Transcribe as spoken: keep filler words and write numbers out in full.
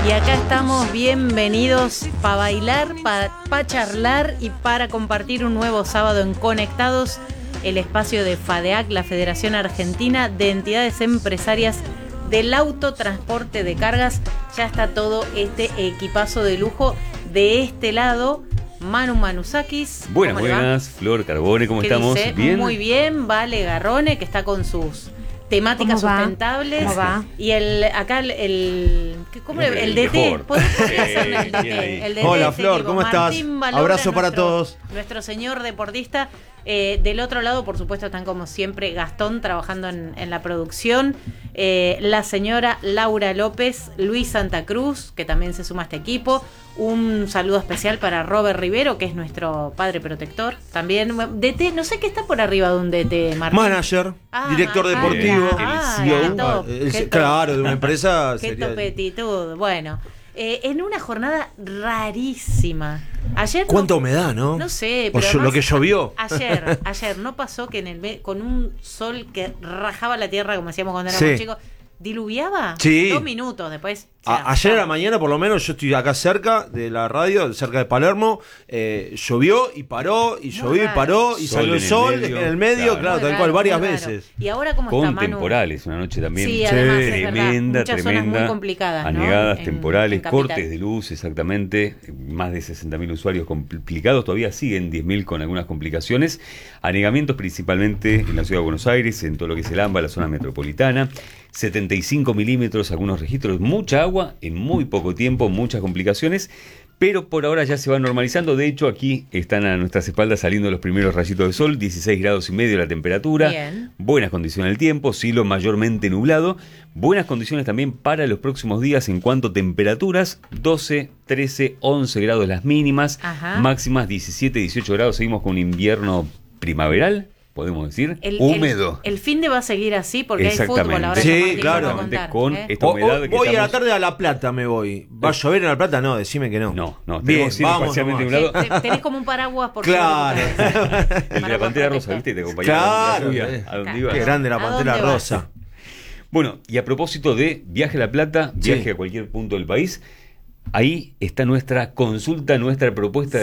Y acá estamos, bienvenidos para bailar, para pa charlar y para compartir un nuevo sábado en Conectados, el espacio de FADEAC, la Federación Argentina de Entidades Empresarias del Autotransporte de Cargas. Ya está todo este equipazo de lujo de este lado. Manu Manusakis. Buenas, buenas. Flor Carbone, ¿cómo estamos? Dice? ¿Bien? Muy bien. Vale Garrone, que está con sus temáticas ¿Cómo va? sustentables. ¿Cómo va? Y el acá el el, ¿cómo le- el D T. ¿Podés hacerme el D T? El D T, Hola, este Flor, tipo, ¿cómo estás? Martín Balobra, Abrazo para nuestro- todos. Nuestro señor deportista. Eh, del otro lado, por supuesto, están como siempre Gastón trabajando en, en la producción, eh, la señora Laura López, Luis Santa Cruz, que también se suma a este equipo. Un saludo especial para Robert Rivero, que es nuestro padre protector. También D T, no sé qué está por arriba de un D T, Martín. Manager, Ah, director ah, deportivo. ah, El C E O. qué top, El- qué top. claro, de una empresa. Qué sería- topetitud. Bueno, eh, en una jornada rarísima. Ayer. ¿Cuánta no, humedad, no? No sé, O pero. yo- además, lo que llovió. Ayer, ayer no pasó que en el me- con un sol que rajaba la tierra, como decíamos cuando éramos Sí. chicos, diluviaba. Sí. Dos minutos después. A- se ayer a la arrancaba. mañana, por lo menos, yo estoy acá cerca de la radio, cerca de Palermo. eh, llovió y paró, y llovió y raro. paró, y Sol salió el en el sol medio, en el medio, claro. claro, Muy tal raro, cual, varias muy raro. veces. ¿Y ahora cómo está, Con Manu? temporales, una noche también. Sí, además, es tremenda, verdad. Muchas zonas tremenda. muy complicadas, ¿no? Anegadas, En- temporales, en capital. cortes de luz, exactamente. Más de sesenta mil usuarios complicados. Todavía siguen diez mil con algunas complicaciones. Anegamientos principalmente en la ciudad de Buenos Aires, en todo lo que es el AMBA, la zona metropolitana. setenta y cinco milímetros, algunos registros. Mucha agua en muy poco tiempo, muchas complicaciones. Pero por ahora ya se va normalizando. De hecho, aquí están a nuestras espaldas saliendo los primeros rayitos de sol. dieciséis grados y medio la temperatura. Bien. Buenas condiciones del tiempo, cielo mayormente nublado. Buenas condiciones también para los próximos días en cuanto a temperaturas. doce, trece, once grados las mínimas. Ajá. Máximas diecisiete, dieciocho grados. Seguimos con un invierno primaveral, podemos decir. El, húmedo. El, el fin de va a seguir así porque hay Exactamente. fútbol ahora. Sí, que Martín claro. nos va a contar, Con ¿eh? esta O- humedad o- que voy a la estamos- tarde a La Plata, me voy. ¿Va a llover en La Plata? No, decime que no. No, no, Bien, tenemos cielo vamos parcialmente nomás. nublado. Te- Tenés como un paraguas por Claro. sobre tu cabeza. El de la Paraguas pantera rosa, protector. ¿viste? Te acompañaba Claro, en la eh. lluvia, a donde Qué ibas. Qué grande la ¿A Pantera dónde vas? Rosa. Bueno, y a propósito de viaje a La Plata, viaje Sí. a cualquier punto del país, ahí está nuestra consulta, nuestra propuesta